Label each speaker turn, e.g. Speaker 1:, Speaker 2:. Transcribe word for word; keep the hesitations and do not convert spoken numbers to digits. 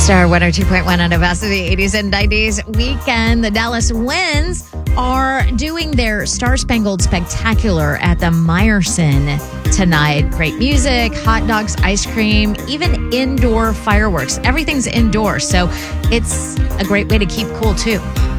Speaker 1: Star one oh two point one on the best of the eighties and nineties weekend. The Dallas Winds are doing their Star Spangled Spectacular at the Meyerson tonight. Great music, hot dogs, ice cream, even indoor fireworks. Everything's indoor, so it's a great way to keep cool, too.